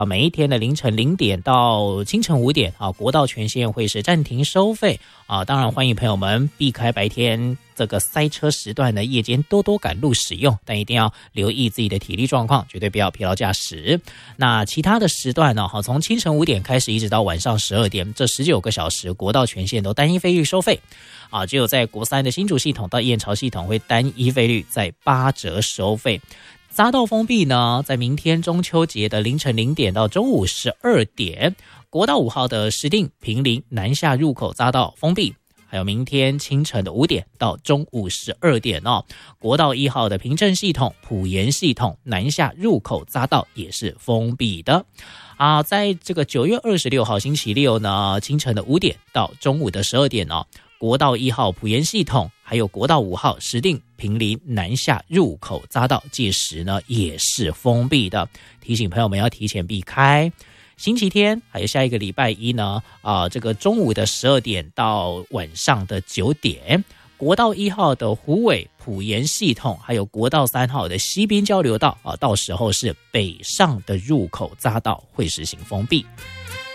每一天的凌晨0点到清晨5点国道全线会是暂停收费当然欢迎朋友们避开白天这个塞车时段的夜间多多赶路使用，但一定要留意自己的体力状况，绝对不要疲劳驾驶。那其他的时段呢，从清晨5点开始一直到晚上12点，这19个小时国道全线都单一费率收费只有在国3的新竹系统到燕巢系统会单一费率在8折收费。匝道封闭呢，在明天中秋节的凌晨0点到中午12点，国道5号的石碇、坪林南下入口匝道封闭。还有明天清晨的5点到中午12点国道1号的平镇系统、埔盐系统南下入口匝道也是封闭的在这个9月26号星期六呢，清晨的5点到中午的12点国道1号埔盐系统还有国道5号石碇、坪林南下入口匝道届时呢也是封闭的，提醒朋友们要提前避开。星期天还有下一个礼拜一呢这个中午的12点到晚上的9点，国道1号的虎尾、埔盐系统还有国道3号的西滨交流道到时候是北上的入口匝道会实行封闭。